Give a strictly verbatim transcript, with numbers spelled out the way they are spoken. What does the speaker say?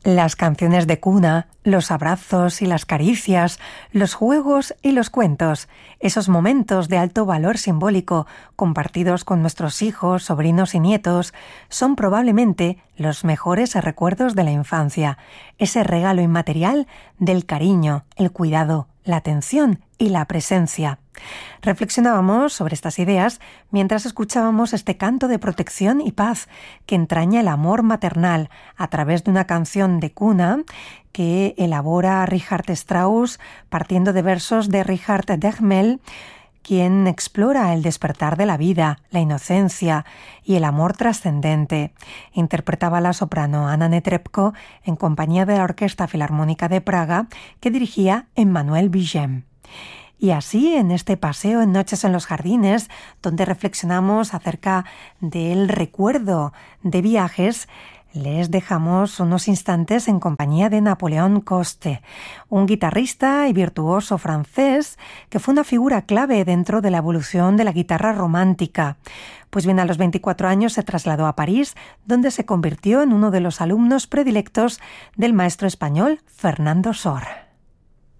Las canciones de cuna, los abrazos y las caricias, los juegos y los cuentos, esos momentos de alto valor simbólico compartidos con nuestros hijos, sobrinos y nietos, son probablemente los mejores recuerdos de la infancia, ese regalo inmaterial del cariño, el cuidado, la atención y la presencia. Reflexionábamos sobre estas ideas mientras escuchábamos este canto de protección y paz que entraña el amor maternal a través de una canción de cuna que elabora Richard Strauss partiendo de versos de Richard Degmel, quien explora el despertar de la vida, la inocencia y el amor trascendente. Interpretaba la soprano Anna Netrebko en compañía de la Orquesta Filarmónica de Praga que dirigía Emmanuel Vigem. Y así, en este paseo en Noches en los Jardines, donde reflexionamos acerca del recuerdo de viajes, les dejamos unos instantes en compañía de Napoleón Coste, un guitarrista y virtuoso francés que fue una figura clave dentro de la evolución de la guitarra romántica. Pues bien, a los veinticuatro años se trasladó a París, donde se convirtió en uno de los alumnos predilectos del maestro español Fernando Sor.